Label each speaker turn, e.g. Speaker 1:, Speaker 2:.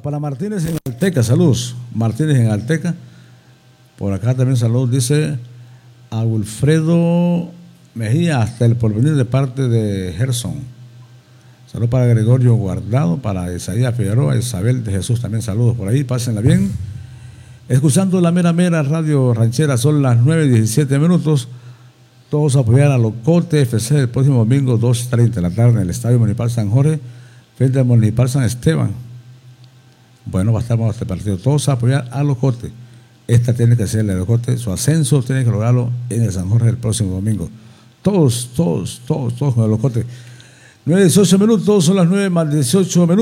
Speaker 1: para Martínez en Alteca, saludos. Martínez en Alteca. Por acá también saludos, dice a Wilfredo Mejía, hasta el porvenir de parte de Gerson. Saludos para Gregorio Guardado, para Isaías Figueroa, Isabel de Jesús, también saludos por ahí, pásenla bien. Escuchando la mera radio ranchera, son las 9:17. Todos a apoyar a Locote FC el próximo domingo 2:30 de la tarde en el Estadio Municipal San Jorge, frente al Municipal San Esteban. Bueno, va a estar este partido. Todos a apoyar a Locote. Esta tiene que ser el Locote, su ascenso tiene que lograrlo en el San Jorge el próximo domingo. Todos con el Locote. 9:18, son las 9 más 18 minutos.